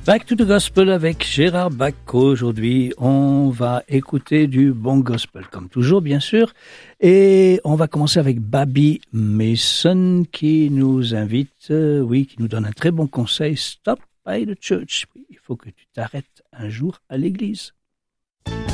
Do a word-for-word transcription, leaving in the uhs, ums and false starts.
Back to the Gospel avec Gérard Bach. Aujourd'hui, on va écouter du bon gospel, comme toujours, bien sûr. Et on va commencer avec Babi Mason qui nous invite, euh, oui, qui nous donne un très bon conseil. Stop by the church. Il faut que tu t'arrêtes un jour à l'église.